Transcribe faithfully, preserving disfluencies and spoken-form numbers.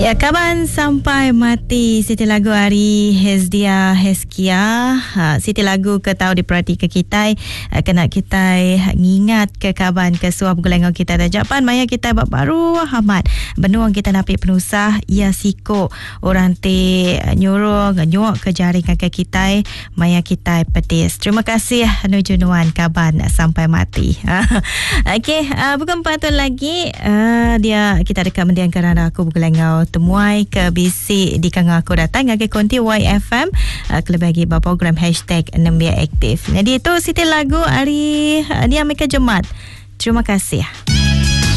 Ya, kaban sampai mati Siti lagu Ari Hezdia Hezkia. Ha, Siti lagu ke tahu diperhati ke kita, ha, kena kita ngingat ke kaban ke suap gulengau kita dah japan maya kita bab baru hamat benuang kita napik penusah ya siko orang te nyuruh nyuak ke jaringan ke kita maya kita petis. Terima kasih nuju nuan kaban sampai mati. Okey, uh, bukan patut lagi uh, dia kita dekat mendiang kerana aku gulengau temuai ke bisi di kang aku datang ke konti Y F M uh, kelebih lagi ba program hashtag enam biar aktif. Jadi itu Siti lagu hari uh, dia mereka Jumat. Terima kasih.